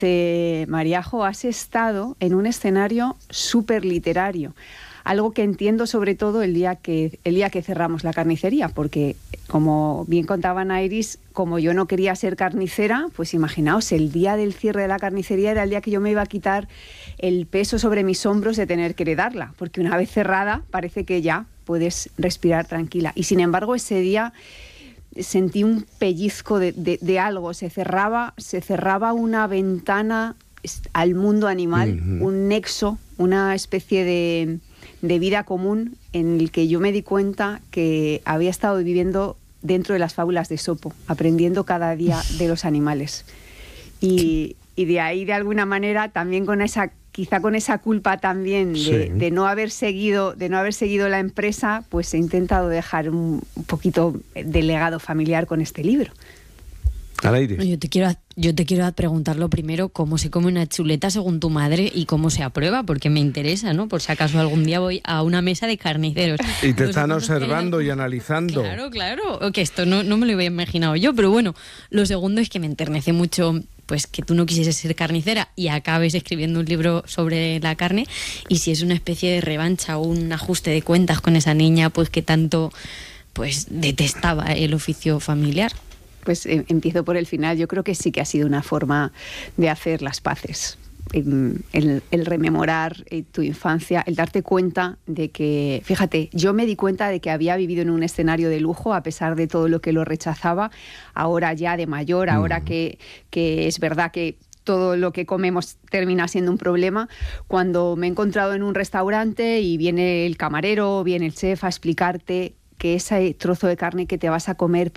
Mariajo, has estado en un escenario súper literario, algo que entiendo sobre todo el día que cerramos la carnicería, porque como bien contaba Nairis, como yo no quería ser carnicera, pues imaginaos, el día del cierre de la carnicería era el día que yo me iba a quitar el peso sobre mis hombros de tener que heredarla, porque una vez cerrada parece que ya puedes respirar tranquila. Y sin embargo ese día sentí un pellizco de algo, se cerraba una ventana al mundo animal, un nexo, una especie de vida común en el que yo me di cuenta que había estado viviendo dentro de las fábulas de Esopo, aprendiendo cada día de los animales. Y de ahí, de alguna manera, también quizá con esa culpa también de no haber seguido la empresa, pues he intentado dejar un poquito de legado familiar con este libro. Al aire. Yo te quiero preguntar lo primero, ¿cómo se come una chuleta según tu madre y cómo se aprueba? Porque me interesa, ¿no? Por si acaso algún día voy a una mesa de carniceros. Y te están observando y analizando. Claro, que esto no me lo había imaginado yo, pero bueno, lo segundo es que me enternece mucho pues que tú no quisieses ser carnicera y acabes escribiendo un libro sobre la carne, y si es una especie de revancha o un ajuste de cuentas con esa niña pues que tanto pues detestaba el oficio familiar. Pues empiezo por el final. Yo creo que sí que ha sido una forma de hacer las paces. El rememorar tu infancia, el darte cuenta de que, fíjate, yo me di cuenta de que había vivido en un escenario de lujo a pesar de todo lo que lo rechazaba, ahora ya de mayor, ahora que es verdad que todo lo que comemos termina siendo un problema. Cuando me he encontrado en un restaurante y viene el camarero, viene el chef a explicarte que ese trozo de carne que te vas a comer